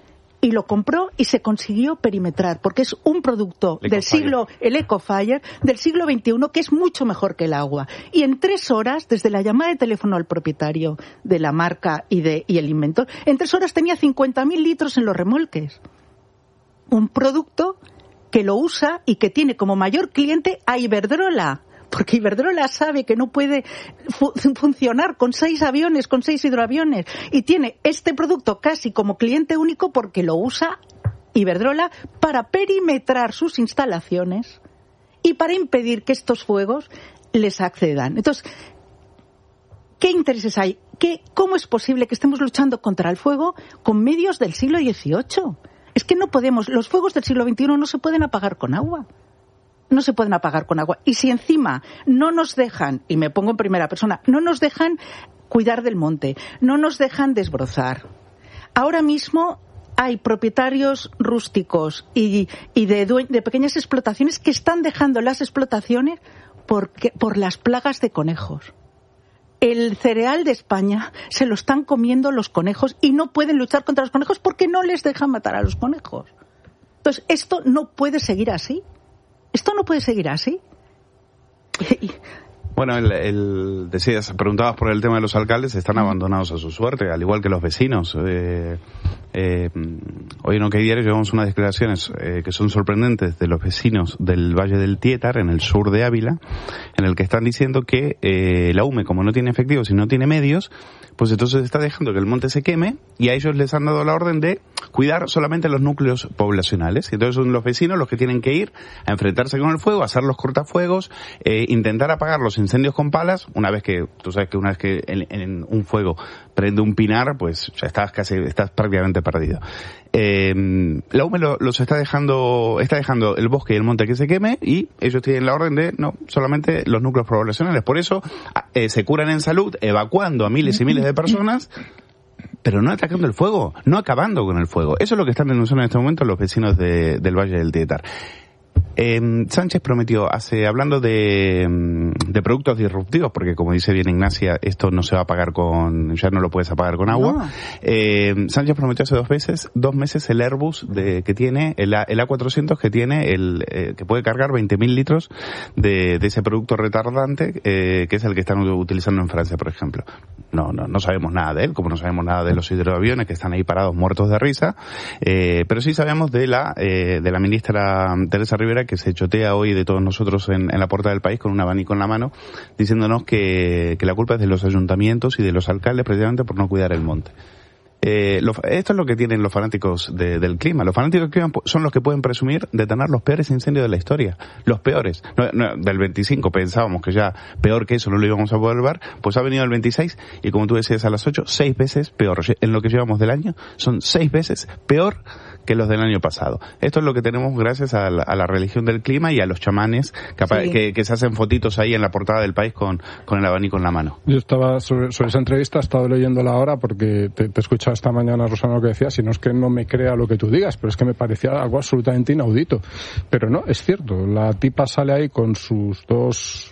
y lo compró y se consiguió perimetrar porque es un producto del siglo, el Ecofire del siglo veintiuno, que es mucho mejor que el agua, y en tres horas, desde la llamada de teléfono al propietario de la marca y de y el inventor, en tres horas tenía cincuenta mil litros en los remolques. Un producto que lo usa y que tiene como mayor cliente a Iberdrola. Porque Iberdrola sabe que no puede fu- funcionar con seis aviones, con seis hidroaviones, y tiene este producto casi como cliente único porque lo usa Iberdrola para perimetrar sus instalaciones y para impedir que estos fuegos les accedan. Entonces, ¿qué intereses hay? ¿Qué, ¿Cómo es posible que estemos luchando contra el fuego con medios del siglo dieciocho? Es que no podemos, los fuegos del siglo veintiuno no se pueden apagar con agua. No se pueden apagar con agua. Y si encima no nos dejan, y me pongo en primera persona, no nos dejan cuidar del monte, no nos dejan desbrozar. Ahora mismo hay propietarios rústicos y, y de, de pequeñas explotaciones que están dejando las explotaciones porque, por las plagas de conejos. El cereal de España se lo están comiendo los conejos y no pueden luchar contra los conejos porque no les dejan matar a los conejos. Entonces, esto no puede seguir así. Esto no puede seguir así. Bueno, el, el, decías, preguntabas por el tema de los alcaldes, están abandonados a su suerte, al igual que los vecinos. Eh, eh, hoy en OK Diario llevamos unas declaraciones eh, que son sorprendentes de los vecinos del Valle del Tietar, en el sur de Ávila, en el que están diciendo que eh, la U M E, como no tiene efectivos y no tiene medios, pues entonces está dejando que el monte se queme, y a ellos les han dado la orden de cuidar solamente los núcleos poblacionales. Y entonces son los vecinos los que tienen que ir a enfrentarse con el fuego, a hacer los cortafuegos, eh, intentar apagar los incendios con palas. Una vez que, tú sabes que una vez que en, en un fuego prende un pinar, pues ya estás casi, estás prácticamente perdido. Eh, la U M E lo, los está dejando, está dejando el bosque y el monte que se queme, y ellos tienen la orden de no, solamente los núcleos poblacionales. Por eso eh, se curan en salud, evacuando a miles y miles de personas, pero no atacando el fuego, no acabando con el fuego. Eso es lo que están denunciando en este momento los vecinos de, del Valle del Tietar. Eh, Sánchez prometió, hace, hablando de, de productos disruptivos, porque como dice bien Ignacia, esto no se va a pagar con, ya no lo puedes apagar con agua. No. Eh, Sánchez prometió hace dos veces, dos meses el Airbus de, que tiene, el, el A cuatrocientos que tiene, el, eh, que puede cargar veinte mil litros de, de ese producto retardante, eh, que es el que están utilizando en Francia, por ejemplo. No, no, no sabemos nada de él, como no sabemos nada de los hidroaviones que están ahí parados muertos de risa, eh, pero sí sabemos de la, eh, de la ministra Teresa Rivera, que se chotea hoy de todos nosotros en, en la puerta del país con un abanico en la mano, diciéndonos que, que la culpa es de los ayuntamientos y de los alcaldes precisamente por no cuidar el monte. Eh, lo, esto es lo que tienen los fanáticos de, del clima. Los fanáticos del clima son los que pueden presumir de tener los peores incendios de la historia. Los peores. No, no, del veinticinco pensábamos que ya peor que eso no lo íbamos a poder ver, pues ha venido el veintiséis y como tú decías a las ocho, seis veces peor. En lo que llevamos del año son seis veces peor que los del año pasado. Esto es lo que tenemos gracias a la, a la religión del clima y a los chamanes capaz, sí. que, que se hacen fotitos ahí en la portada del país con, con el abanico en la mano. Yo estaba sobre, sobre esa entrevista, he estado leyéndola ahora porque te, te he escuchado esta mañana, Rosana, lo que decías, y no es que no me crea lo que tú digas, pero es que me parecía algo absolutamente inaudito. Pero no, es cierto, la tipa sale ahí con sus dos...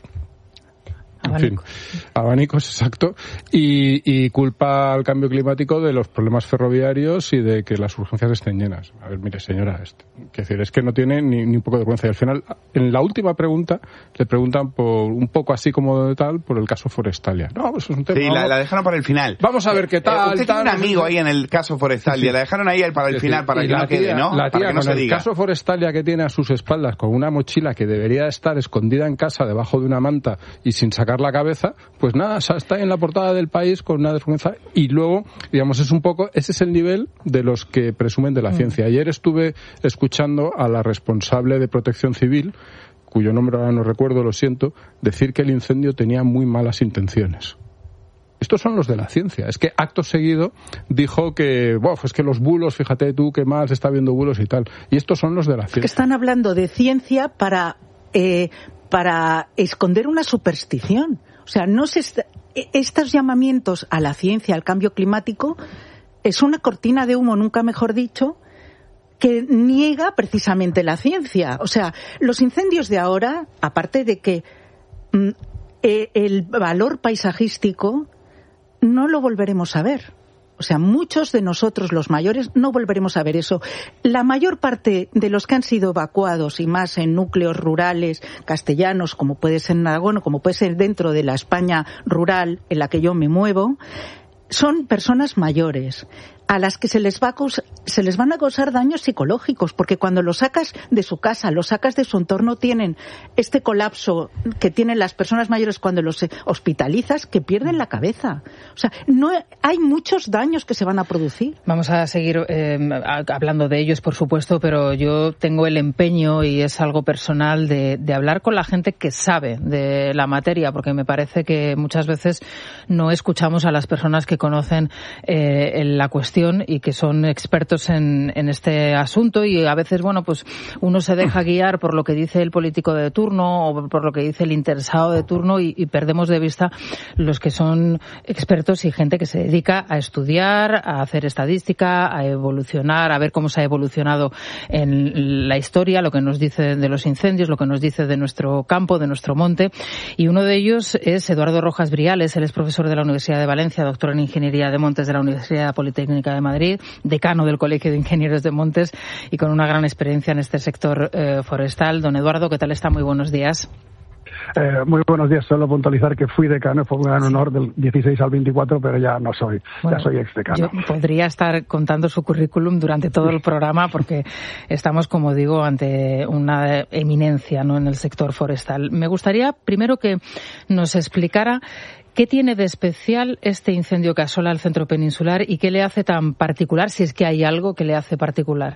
En fin, abanicos, exacto, y, y culpa al cambio climático de los problemas ferroviarios y de que las urgencias estén llenas. A ver, mire, señora, este, que decir, es que no tiene ni, ni un poco de vergüenza. Y al final, en la última pregunta, le preguntan por un poco así como de tal, por el caso Forestalia. No, eso es un tema. Sí, la, la dejaron para el final. Vamos a ver qué tal. Eh, usted tal, tiene un amigo ahí en el caso Forestalia, sí. La dejaron ahí para el final, para que no quede, ¿no? La tía, para que no con se el diga. caso Forestalia que tiene a sus espaldas, con una mochila que debería estar escondida en casa debajo de una manta y sin sacar la cabeza, pues nada, está en la portada del país con una desvergüenza. Y luego, digamos, es un poco, ese es el nivel de los que presumen de la mm. ciencia. Ayer estuve escuchando a la responsable de Protección Civil, cuyo nombre ahora no recuerdo, lo siento, decir que el incendio tenía muy malas intenciones. Estos son los de la ciencia. Es que acto seguido dijo que, wow, es que los bulos, fíjate tú que más está viendo bulos y tal. Y estos son los de la ciencia. Que están hablando de ciencia para, eh, para esconder una superstición. O sea, no se está, estos llamamientos a la ciencia, al cambio climático, es una cortina de humo, nunca mejor dicho, que niega precisamente la ciencia. O sea, los incendios de ahora, aparte de que mm, eh, el valor paisajístico no lo volveremos a ver. O sea, muchos de nosotros, los mayores, no volveremos a ver eso. La mayor parte de los que han sido evacuados, y más en núcleos rurales castellanos, como puede ser en Aragón o como puede ser dentro de la España rural en la que yo me muevo, son personas mayores. a las que se les va a causar, se les van a causar daños psicológicos, porque cuando los sacas de su casa, los sacas de su entorno, tienen este colapso que tienen las personas mayores cuando los hospitalizas, que pierden la cabeza. O sea, no hay muchos daños que se van a producir. Vamos a seguir eh, hablando de ellos, por supuesto, pero yo tengo el empeño, y es algo personal, de, de hablar con la gente que sabe de la materia, porque me parece que muchas veces no escuchamos a las personas que conocen eh, la cuestión y que son expertos en, en este asunto, y a veces, bueno, pues uno se deja guiar por lo que dice el político de turno o por lo que dice el interesado de turno y, y perdemos de vista los que son expertos y gente que se dedica a estudiar, a hacer estadística, a evolucionar, a ver cómo se ha evolucionado en la historia, lo que nos dice de los incendios, lo que nos dice de nuestro campo, de nuestro monte. Y uno de ellos es Eduardo Rojas Briales. Él es profesor de la Universidad de Valencia, doctor en Ingeniería de Montes de la Universidad Politécnica de Madrid, decano del Colegio de Ingenieros de Montes y con una gran experiencia en este sector eh, forestal. Don Eduardo, ¿qué tal está? Muy buenos días. Eh, muy buenos días. Solo puntualizar que fui decano, fue un gran honor del dieciséis al veinticuatro, pero ya no soy, bueno, ya soy exdecano. Yo podría estar contando su currículum durante todo el programa porque estamos, como digo, ante una eminencia, ¿no?, en el sector forestal. Me gustaría primero que nos explicara ¿qué tiene de especial este incendio que asola el centro peninsular y qué le hace tan particular, si es que hay algo que le hace particular?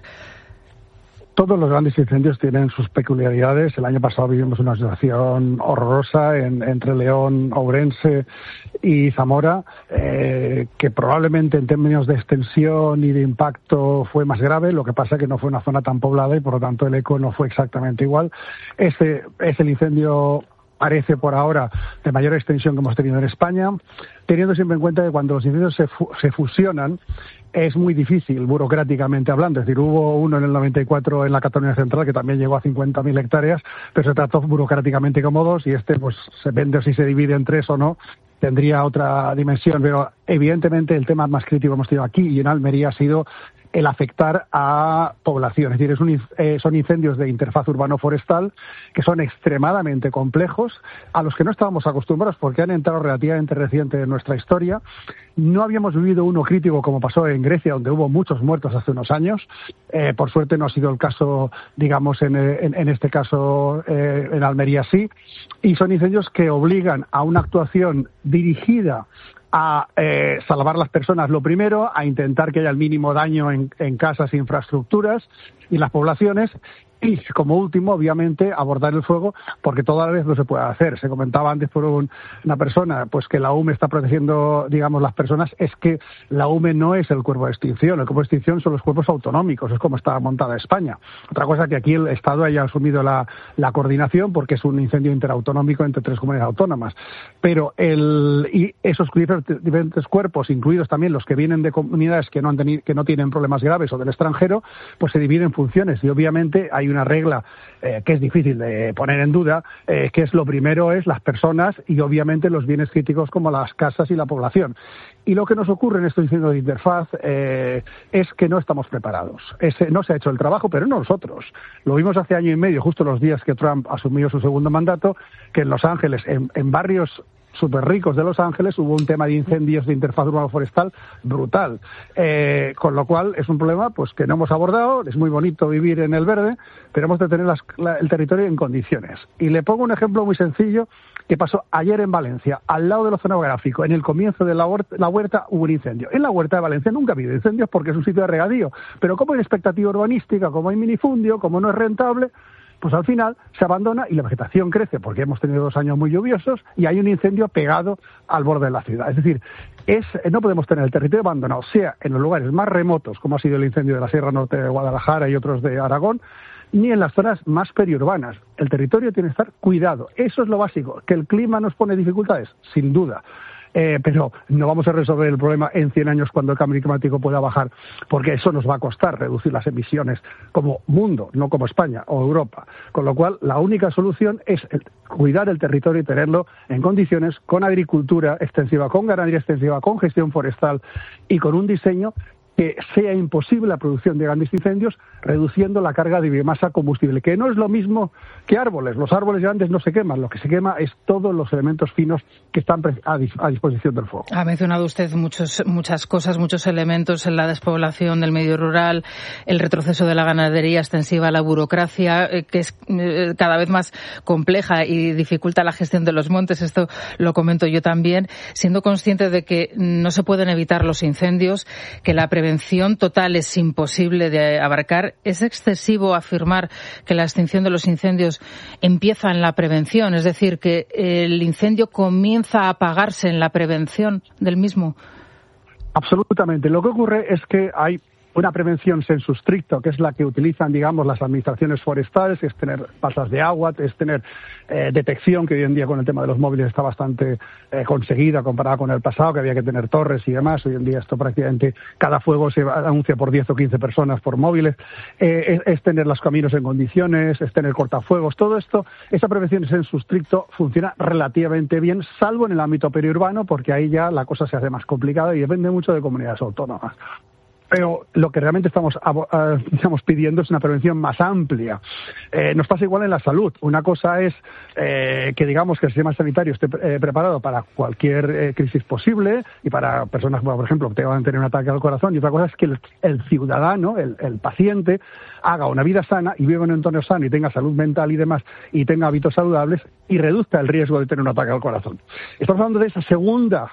Todos los grandes incendios tienen sus peculiaridades. El año pasado vivimos una situación horrorosa en, entre León, Ourense y Zamora, eh, que probablemente en términos de extensión y de impacto fue más grave. Lo que pasa es que no fue una zona tan poblada y por lo tanto el eco no fue exactamente igual. Este es el incendio, parece por ahora, de mayor extensión que hemos tenido en España, teniendo siempre en cuenta que cuando los incendios se, fu- se fusionan, es muy difícil, burocráticamente hablando. Es decir, hubo uno en el noventa y cuatro en la Cataluña Central que también llegó a cincuenta mil hectáreas, pero se trató burocráticamente como dos, y este, pues, se vende si se divide en tres o no, tendría otra dimensión. Pero evidentemente el tema más crítico que hemos tenido aquí y en Almería ha sido el afectar a población. Es decir, es un, eh, son incendios de interfaz urbano-forestal que son extremadamente complejos, a los que no estábamos acostumbrados porque han entrado relativamente reciente en nuestra historia. No habíamos vivido uno crítico como pasó en Grecia, donde hubo muchos muertos hace unos años. Eh, por suerte no ha sido el caso, digamos, en, en, en este caso eh, en Almería sí. Y son incendios que obligan a una actuación dirigida a eh, salvar las personas, lo primero, a intentar que haya el mínimo daño en, en casas e infraestructuras y las poblaciones, y como último, obviamente, abordar el fuego, porque toda la vez no se puede hacer. Se comentaba antes por un, una persona, pues que la U M E está protegiendo, digamos, las personas. Es que la U M E no es el cuerpo de extinción. El cuerpo de extinción son los cuerpos autonómicos, es como está montada España. Otra cosa que aquí el Estado haya asumido la, la coordinación, porque es un incendio interautonómico entre tres comunidades autónomas. Pero el, y esos diferentes cuerpos, incluidos también los que vienen de comunidades que no han tenido, que no tienen problemas graves o del extranjero, pues se dividen en funciones, y obviamente hay una regla eh, que es difícil de poner en duda, eh, que es lo primero es las personas y obviamente los bienes críticos como las casas y la población. Y lo que nos ocurre en estos incendios de interfaz eh, es que no estamos preparados. Ese, no se ha hecho el trabajo, pero no nosotros. Lo vimos hace año y medio, justo los días que Trump asumió su segundo mandato, que en Los Ángeles, en, en barrios súper ricos de Los Ángeles, hubo un tema de incendios de interfaz urbano-forestal brutal. Eh, con lo cual es un problema pues que no hemos abordado. Es muy bonito vivir en el verde, pero hemos de tener las, la, el territorio en condiciones. Y le pongo un ejemplo muy sencillo que pasó ayer en Valencia, al lado del oceanográfico. En el comienzo de la huerta, la huerta hubo un incendio. En la huerta de Valencia nunca ha habido incendios porque es un sitio de regadío, pero como hay expectativa urbanística, como hay minifundio, como no es rentable, pues al final se abandona y la vegetación crece porque hemos tenido dos años muy lluviosos y hay un incendio pegado al borde de la ciudad. Es decir, es, no podemos tener el territorio abandonado, sea en los lugares más remotos, como ha sido el incendio de la Sierra Norte de Guadalajara y otros de Aragón, ni en las zonas más periurbanas. El territorio tiene que estar cuidado. Eso es lo básico. ¿Que el clima nos pone dificultades? Sin duda. Eh, pero no vamos a resolver el problema en cien años cuando el cambio climático pueda bajar, porque eso nos va a costar reducir las emisiones como mundo, no como España o Europa. Con lo cual, la única solución es el, cuidar el territorio y tenerlo en condiciones con agricultura extensiva, con ganadería extensiva, con gestión forestal y con un diseño que sea imposible la producción de grandes incendios, reduciendo la carga de biomasa combustible, que no es lo mismo que árboles. Los árboles grandes no se queman, lo que se quema es todos los elementos finos que están a disposición del fuego. Ha mencionado usted muchos, muchas cosas, muchos elementos en la despoblación del medio rural, el retroceso de la ganadería extensiva, la burocracia, eh, que es eh, cada vez más compleja y dificulta la gestión de los montes. Esto lo comento yo también, siendo consciente de que no se pueden evitar los incendios, que la prevención total es imposible de abarcar. ¿Es excesivo afirmar que la extinción de los incendios empieza en la prevención? Es decir, que el incendio comienza a apagarse en la prevención del mismo. Absolutamente. Lo que ocurre es que hay una prevención sensu stricto, que es la que utilizan, digamos, las administraciones forestales, que es tener pasas de agua, es tener eh, detección, que hoy en día con el tema de los móviles está bastante eh, conseguida comparada con el pasado, que había que tener torres y demás. Hoy en día esto prácticamente, cada fuego se anuncia por diez o quince personas por móviles. Eh, es, es tener los caminos en condiciones, es tener cortafuegos. Todo esto, esa prevención sensu stricto funciona relativamente bien, salvo en el ámbito periurbano, porque ahí ya la cosa se hace más complicada y depende mucho de comunidades autónomas. Pero lo que realmente estamos digamos, pidiendo es una prevención más amplia. Eh, nos pasa igual en la salud. Una cosa es eh, que digamos que el sistema sanitario esté eh, preparado para cualquier eh, crisis posible y para personas, bueno, por ejemplo, que van a tener un ataque al corazón, y otra cosa es que el, el ciudadano, el, el paciente, haga una vida sana y viva en un entorno sano y tenga salud mental y demás y tenga hábitos saludables y reduzca el riesgo de tener un ataque al corazón. Estamos hablando de esa segunda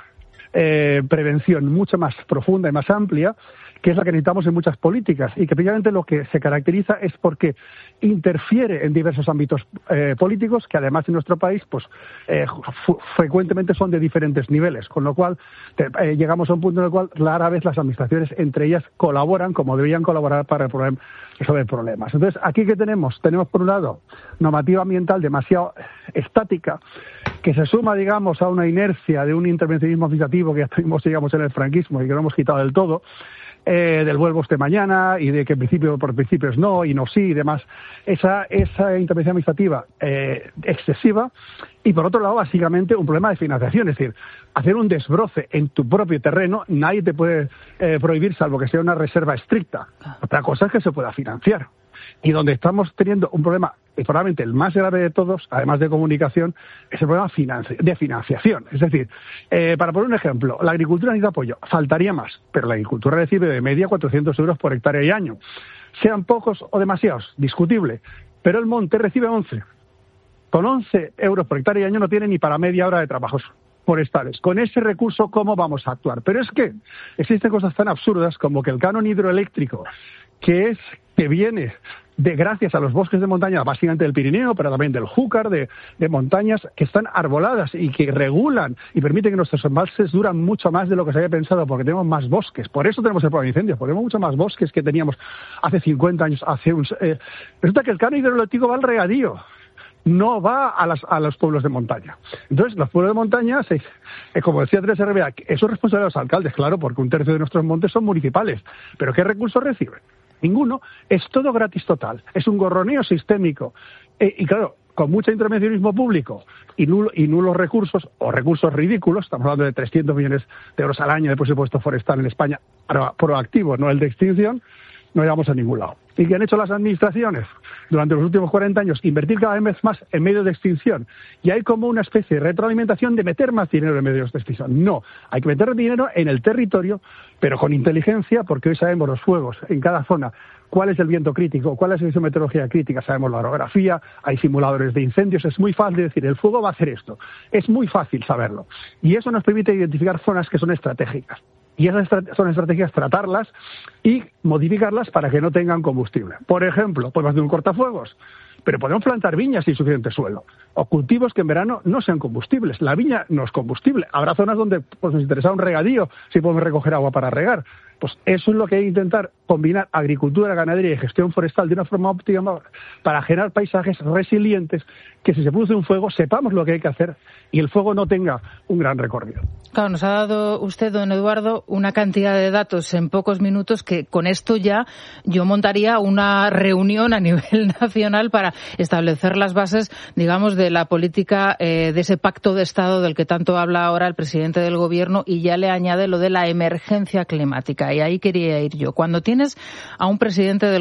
eh, prevención mucho más profunda y más amplia, que es la que necesitamos en muchas políticas y que precisamente lo que se caracteriza es porque interfiere en diversos ámbitos eh, políticos que además en nuestro país pues eh, f- frecuentemente son de diferentes niveles, con lo cual te, eh, llegamos a un punto en el cual rara vez las administraciones entre ellas colaboran como deberían colaborar para problem- resolver problemas. Entonces, ¿aquí qué tenemos? Tenemos por un lado normativa ambiental demasiado estática, que se suma, digamos, a una inercia de un intervencionismo administrativo que ya tuvimos, digamos, en el franquismo y que no hemos quitado del todo, Eh, del vuelvo usted mañana y de que en principio por principios no y no sí y demás, esa, esa intervención administrativa eh, excesiva, y por otro lado básicamente un problema de financiación, es decir, hacer un desbroce en tu propio terreno nadie te puede eh, prohibir salvo que sea una reserva estricta. Otra cosa es que se pueda financiar. Y donde estamos teniendo un problema, y probablemente el más grave de todos, además de comunicación, es el problema financi- de financiación. Es decir, eh, para poner un ejemplo, la agricultura necesita apoyo, faltaría más, pero la agricultura recibe de media cuatrocientos euros por hectárea y año. Sean pocos o demasiados, discutible, pero el monte recibe once. Con once euros por hectárea y año no tiene ni para media hora de trabajos forestales. Con ese recurso, ¿cómo vamos a actuar? Pero es que existen cosas tan absurdas como que el canon hidroeléctrico, que es que viene de gracias a los bosques de montaña, básicamente del Pirineo, pero también del Júcar, de, de montañas que están arboladas y que regulan y permiten que nuestros embalses duran mucho más de lo que se había pensado, porque tenemos más bosques. Por eso tenemos el problema de incendios, porque tenemos mucho más bosques que teníamos hace cincuenta años. Hace un, eh, resulta que el canon hidroeléctrico va al regadío, no va a, las, a los pueblos de montaña. Entonces, los pueblos de montaña, se, eh, como decía Teresa Rivera, eso es responsabilidad de los alcaldes, claro, porque un tercio de nuestros montes son municipales. ¿Pero qué recursos reciben? Ninguno. Es todo gratis total. Es un gorroneo sistémico. Eh, y claro, con mucho intervencionismo público y, nulo, y nulos recursos, o recursos ridículos, estamos hablando de trescientos millones de euros al año de presupuesto forestal en España, pro, proactivo, no el de extinción, no llegamos a ningún lado. ¿Y qué han hecho las administraciones durante los últimos cuarenta años? Invertir cada vez más en medios de extinción. Y hay como una especie de retroalimentación de meter más dinero en medios de extinción. No, hay que meter dinero en el territorio, pero con inteligencia, porque hoy sabemos los fuegos en cada zona, cuál es el viento crítico, cuál es la meteorología crítica, sabemos la orografía, hay simuladores de incendios, es muy fácil decir, el fuego va a hacer esto. Es muy fácil saberlo. Y eso nos permite identificar zonas que son estratégicas. Y esas son estrategias tratarlas y modificarlas para que no tengan combustible. Por ejemplo, podemos hacer un cortafuegos, pero podemos plantar viñas sin suficiente suelo, o cultivos que en verano no sean combustibles. La viña no es combustible. Habrá zonas donde pues, nos interesa un regadío, si podemos recoger agua para regar. Pues eso es lo que hay que intentar, combinar agricultura, ganadería y gestión forestal de una forma óptima para generar paisajes resilientes, que si se produce un fuego sepamos lo que hay que hacer y el fuego no tenga un gran recorrido. Claro, nos ha dado usted, don Eduardo, una cantidad de datos en pocos minutos que con esto ya yo montaría una reunión a nivel nacional para establecer las bases, digamos, de la política, eh, de ese pacto de Estado del que tanto habla ahora el presidente del Gobierno, y ya le añade lo de la emergencia climática. política, y ahí quería ir yo. Cuando tienes a un presidente del